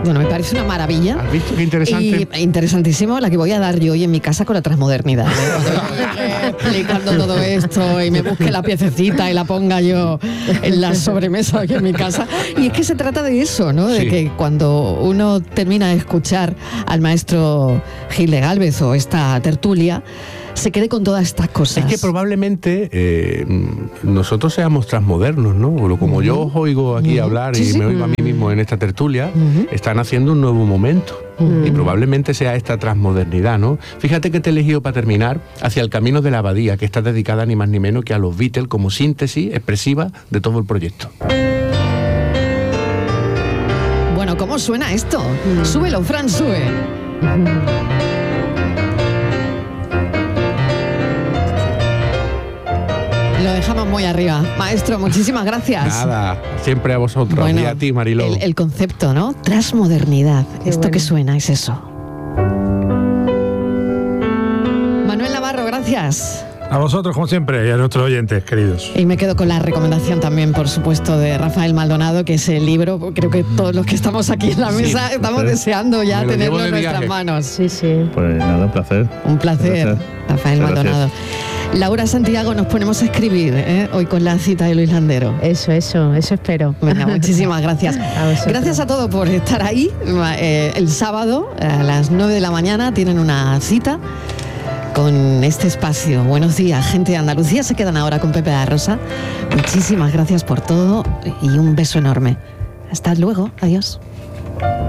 Bueno, me parece una maravilla. ¿Has visto qué interesante? Y interesantísimo la que voy a dar yo hoy en mi casa con la transmodernidad. Explicando todo esto y me busque la piececita y la ponga yo en la sobremesa aquí en mi casa. Y es que se trata de eso, ¿no? De que cuando uno termina de escuchar al maestro Gil de Gálvez o esta tertulia, se quede con todas estas cosas. Es que probablemente nosotros seamos transmodernos, ¿no? Como yo os oigo aquí hablar y me oigo a mí mismo en esta tertulia, están haciendo un nuevo momento. Y probablemente sea esta transmodernidad, ¿no? Fíjate que te he elegido para terminar Hacia el camino de la abadía, que está dedicada ni más ni menos que a los Beatles como síntesis expresiva de todo el proyecto. Bueno, ¿cómo suena esto? Súbelo, Fran, sube. Lo dejamos muy arriba. Maestro, muchísimas gracias. Nada, siempre a vosotros. Bueno, y a ti, Mariló. El concepto, ¿no? Transmodernidad. Esto que suena es eso. Manuel Navarro, gracias. A vosotros, como siempre, y a nuestros oyentes, queridos. Y me quedo con la recomendación también, por supuesto, de Rafael Maldonado, que es el libro, creo que todos los que estamos aquí en la mesa estamos deseando ya tenerlo en nuestras manos. Sí, sí. Pues nada, un placer. Un placer, Rafael Maldonado. Laura Santiago, nos ponemos a escribir hoy con la cita de Luis Landero. Eso espero. Venga, muchísimas gracias. Gracias a todos por estar ahí. El sábado a las 9 de la mañana tienen una cita con este espacio. Buenos días, gente de Andalucía. Se quedan ahora con Pepe da Rosa. Muchísimas gracias por todo y un beso enorme. Hasta luego. Adiós.